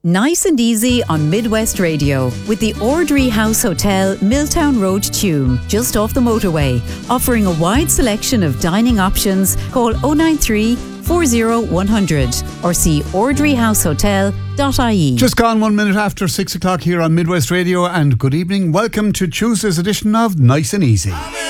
Nice and easy on Midwest Radio with the Ordry House Hotel, Milltown Road, Tuam, just off the motorway, offering a wide selection of dining options. Call 093 40 100 or see ordryhousehotel.ie. Just gone 1 minute after 6 o'clock here on Midwest Radio, and good evening. Welcome to Tuesday's edition of Nice and Easy.